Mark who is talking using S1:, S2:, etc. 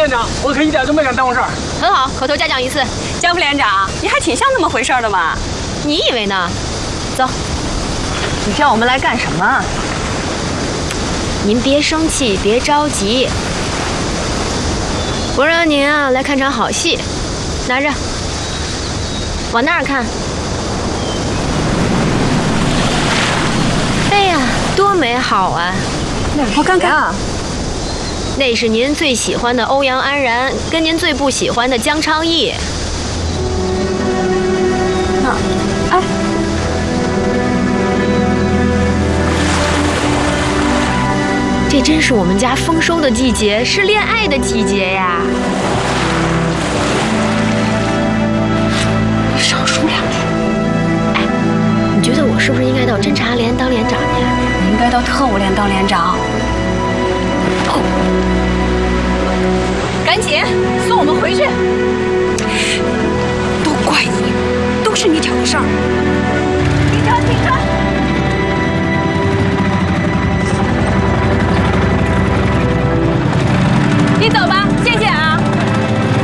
S1: 连长，我可一点都没敢耽误事儿。
S2: 很好，口头嘉奖一次。
S3: 江副连长，你还挺像那么回事的嘛。
S2: 你以为呢？走。
S3: 你叫我们来干什么？
S2: 您别生气，别着急。我让您啊来看场好戏，拿着，往那儿看。哎呀，多美好啊！
S3: 我看看。
S2: 那是您最喜欢的欧阳安然，跟您最不喜欢的江昌义。
S3: 哎，
S2: 这真是我们家丰收的季节，是恋爱的季节呀！
S3: 少说两句。
S2: 哎，你觉得我是不是应该到侦察连当连长去？
S3: 你应该到特务连当连长。哦，赶紧送我们回去！都怪你，都是你挑的事儿。